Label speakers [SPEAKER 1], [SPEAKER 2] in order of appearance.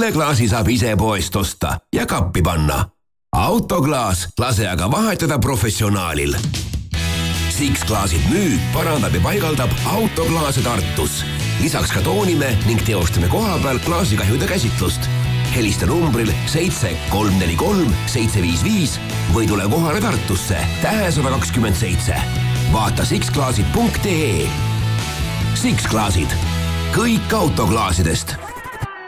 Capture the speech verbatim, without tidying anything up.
[SPEAKER 1] lilleklaasi saab ise poest osta ja kappi panna. Autoklaas lase aga vahetada professionaalil. Six klaasid müüb, parandab ja paigaldab Autoklaase Tartus. Lisaks ka toonime ning teostame koha peal klaasikahjude käsitlust. Helista numbril seitse kolm neli kolm seitse viis viis või tule kohale Tartusse Tähe sada kakskümmend seitse. Vaata sixklaasid punkt ee. Six klaasid. Kõik autoklaasidest.